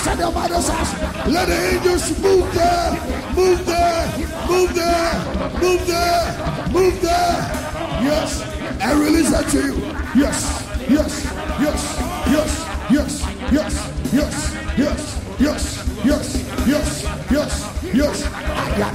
father's and your mother's house. Let the angels move there, move there, move there, move there, move there. Yes, I release that to you. Yes, yes, yes, yes, yes, yes, yes, yes, yes, yes, yes, yes, yes.